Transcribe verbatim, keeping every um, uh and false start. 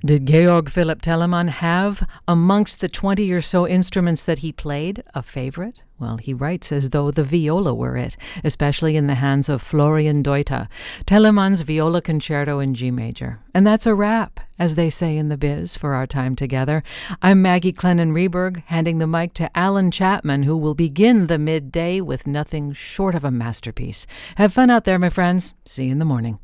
Did Georg Philipp Telemann have, amongst the twenty or so instruments that he played, a favorite? Well, he writes as though the viola were it, especially in the hands of Florian Deuter. Telemann's Viola Concerto in G major. And that's a wrap, as they say in the biz, for our time together. I'm Maggie Clennon-Reberg, handing the mic to Alan Chapman, who will begin the midday with nothing short of a masterpiece. Have fun out there, my friends. See you in the morning.